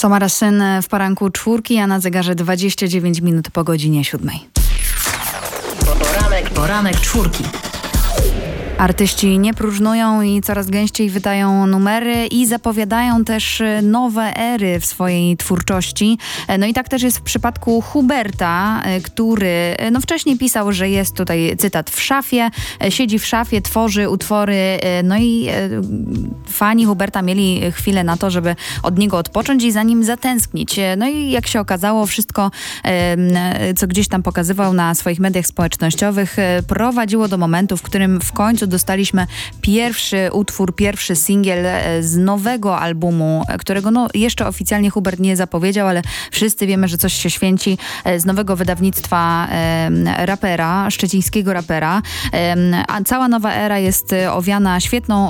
Somara Syn w poranku czwórki, a na zegarze 29 minut po godzinie 7. Poranek czwórki. Artyści nie próżnują i coraz gęściej wydają numery i zapowiadają też nowe ery w swojej twórczości. No i tak też jest w przypadku Huberta, który wcześniej pisał, że jest tutaj, cytat, w szafie, siedzi w szafie, tworzy utwory, no i fani Huberta mieli chwilę na to, żeby od niego odpocząć i za nim zatęsknić. No i jak się okazało, wszystko, co gdzieś tam pokazywał na swoich mediach społecznościowych, prowadziło do momentu, w którym w końcu dostaliśmy pierwszy utwór, pierwszy singiel z nowego albumu, którego jeszcze oficjalnie Hubert nie zapowiedział, ale wszyscy wiemy, że coś się święci, z nowego wydawnictwa rapera, szczecińskiego rapera. A cała nowa era jest owiana świetną